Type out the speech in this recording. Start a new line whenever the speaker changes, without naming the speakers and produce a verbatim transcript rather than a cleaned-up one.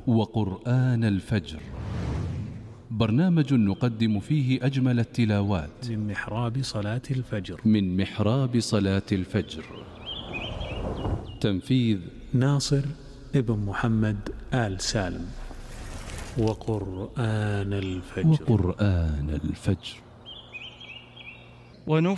وقرآن الفجر، برنامج نقدم فيه أجمل التلاوات
من محراب صلاة الفجر
من محراب صلاة الفجر. تنفيذ
ناصر ابن محمد آل سالم. وقرآن الفجر
وقرآن الفجر.
ونفخ